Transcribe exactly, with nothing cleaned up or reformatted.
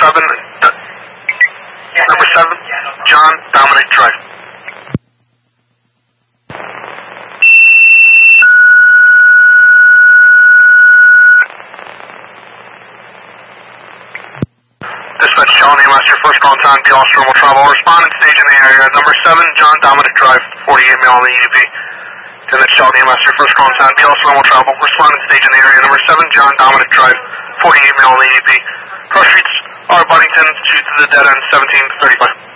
seven, number seven, John Dominic Drive. Dispatch, Charlie Name, your first call time, B L S Thermal Travel. Respond and stage in the area. Number seven, John Dominic Drive, forty-eight mile on the E D P. Then that's Charlie Name, your first call time, B L S Thermal Travel. Respond and stage in the area. Number seven, John Dominic Drive, forty-eight mile on the E D P. Cross streets are Buddington, shoot to the dead end, seventeen thirty-five.